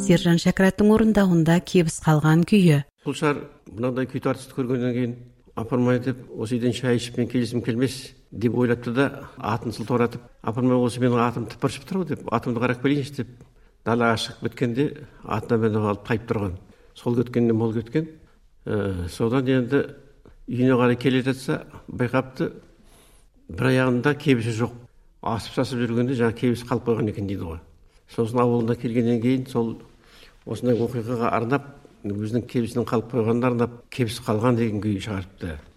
Сержан Шәкіраттың орындауында кебіс қалған күйі. Бұл шар мынандай күй тартысты көргеннен кейін апармай деп осы үйден шай ішіп мен келісім келмес деп ойлапты да атын сылтауратып апармай осы менің атым тыпыршып тұр деп атымды қарап келейінші деп далаға шығып кеткенде атына мен алып тайып тұрған. Сол кеткеннен мол кеткен. Содан енді үйіне қарай келе жатса байқапты бір аяғында кебісі жоқ. Асып сасып жүргенде жаңа кебіс қалып қойған екен дейді ғой. Сосын ауылына келгеннен кейін сол осындай оқиғаға арнап өзінің кебісінің қалып қойғанына арнап кебіс қалған деген күй шығарыпты.